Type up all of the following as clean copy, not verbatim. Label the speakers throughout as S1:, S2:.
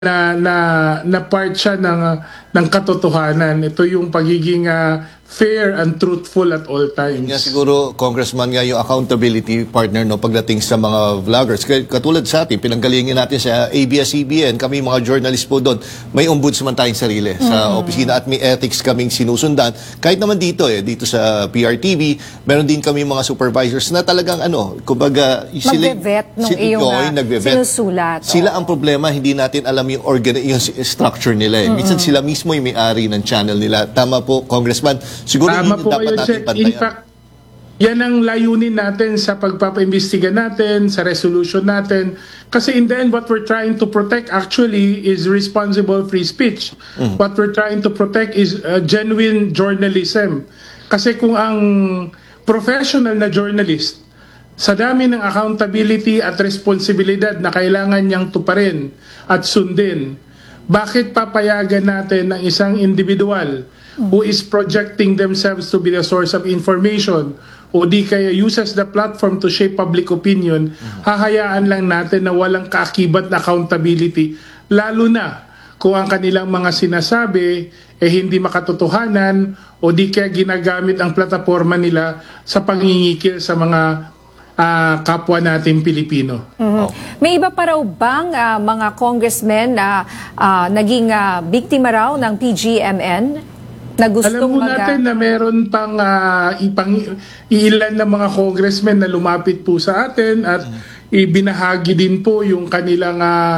S1: na part siya ng katotohanan. Ito yung pagiging fair and truthful at all times.
S2: Nga siguro, Congressman, nga yung accountability partner no pagdating sa mga vloggers. Katulad sa atin, pinanggalingin natin sa ABS-CBN, kami mga journalist po doon, may ombudsman tayong sarili sa opisina at may ethics kaming sinusundan. Kahit naman dito dito sa PRTV, meron din kami mga supervisors na talagang kumbaga,
S3: magbe-vet nung iyong sinusulat.
S2: Sila ang problema, hindi natin alam yung structure nila. Minsan sila mismo yung may-ari ng channel nila. Tama po, Congressman. Siguro
S1: tama po
S2: dapat natin pantayan.
S1: In fact, yan ang layunin natin sa pagpapaimbestiga natin, sa resolution natin. Kasi in the end, what we're trying to protect actually is responsible free speech. What we're trying to protect is genuine journalism. Kasi kung ang professional na journalist, sa dami ng accountability at responsibilidad na kailangan niyang tuparin at sundin, bakit papayagan natin ng isang individual who is projecting themselves to be the source of information o di kaya uses the platform to shape public opinion, hahayaan lang natin na walang kaakibat na accountability, lalo na kung ang kanilang mga sinasabi hindi makatotohanan o di kaya ginagamit ang plataforma nila sa pangingikil sa mga kapwa natin Pilipino.
S3: May iba pa raw bang mga congressmen na naging biktima raw ng PGMN? Na
S1: alam mo natin na meron pang iilan na mga congressmen na lumapit po sa atin at ibinahagi din po yung kanilang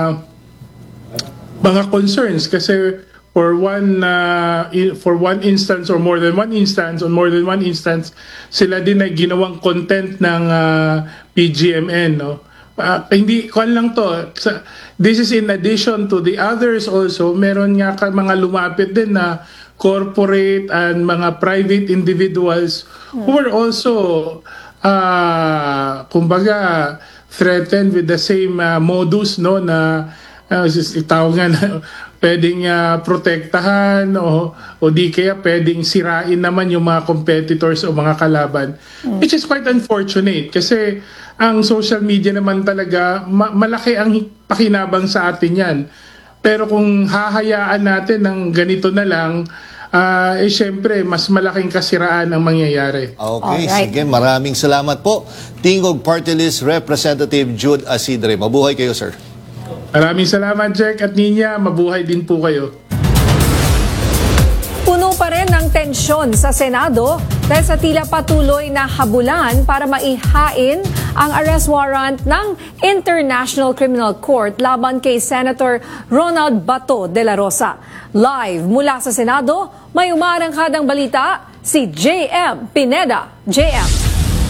S1: mga concerns kasi for one instance or more than one instance sila din ay ginawang content ng PGMN, no? Hindi kon lang to, this is in addition to the others. Also meron nga mga lumapit din na corporate and mga private individuals who were also kumbaga threatened with the same modus, no, na itawag nga na pwedeng protektahan o di kaya pwedeng sirain naman yung mga competitors o mga kalaban, which is quite unfortunate kasi ang social media naman talaga malaki ang pakinabang sa atin yan. Pero kung hahayaan natin ng ganito na lang, syempre, mas malaking kasiraan ang mangyayari.
S2: Okay, sige. Maraming salamat po. Tingog Party List Representative Jude Asidre. Mabuhay kayo, sir.
S1: Maraming salamat, Jack at Ninya. Mabuhay din po kayo.
S3: Puno pa rin ng tensyon sa Senado dahil sa tila patuloy na habulan para maihain ang arrest warrant ng International Criminal Court laban kay Senator Ronald Bato de la Rosa. Live mula sa Senado, may umarangkadang balita si JM Pineda. JM.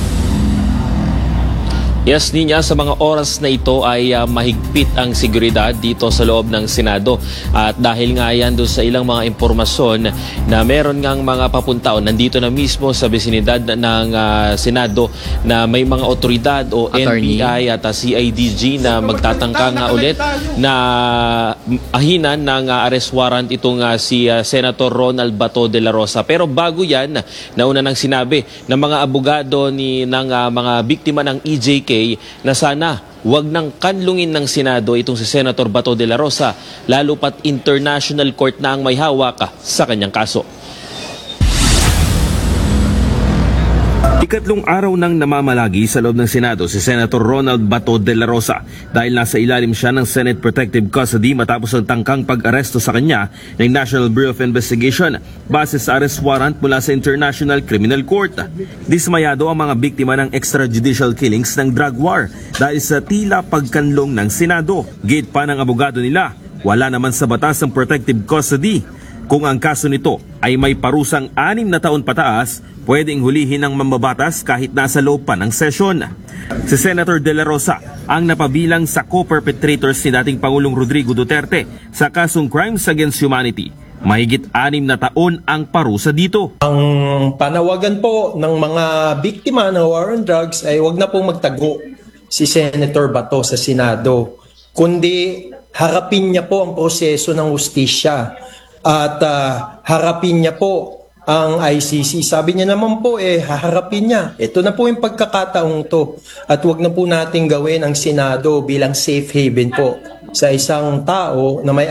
S4: Yes, Ninya, sa mga oras na ito ay mahigpit ang seguridad dito sa loob ng Senado. At dahil nga yan doon sa ilang mga impormasyon na meron ngang mga papunta o nandito na mismo sa bisinidad ng Senado na may mga otoridad o NBI at CIDG na magtatangka nga ulit na ahinan ng arrest warrant itong si Senator Ronald Bato de la Rosa. Pero bago yan, nauna nang sinabi ng mga abogado ng mga biktima ng EJK na sana wag nang kanlungin ng Senado itong si Senator Bato de la Rosa, lalo pat international court na ang may hawak sa kanyang kaso.
S5: Ikatlong araw nang namamalagi sa loob ng Senado si Senator Ronald Bato de la Rosa dahil nasa ilalim siya ng Senate Protective Custody matapos ang tangkang pag-aresto sa kanya ng National Bureau of Investigation base sa arrest warrant mula sa International Criminal Court. Dismayado ang mga biktima ng extrajudicial killings ng drug war dahil sa tila pagkanlong ng Senado. Gate pa ng abogado nila, wala naman sa batas ang protective custody. Kung ang kaso nito ay may parusang 6 na taon pataas, pwedeng hulihin ng mambabatas kahit nasa loob pa ng sesyon. Si Senator De La Rosa ang napabilang sa co-perpetrators ni dating Pangulong Rodrigo Duterte sa kasong Crimes Against Humanity. Mahigit 6 na taon ang parusa dito.
S6: Ang panawagan po ng mga biktima ng war on drugs ay huwag na pong magtago si Senator Bato sa Senado, kundi harapin niya po ang proseso ng hustisya at harapin niya po ang ICC. Sabi niya naman po, haharapin niya. Ito na po yung pagkakataong to. At wag na po natin gawin ang Senado bilang safe haven po sa isang tao na may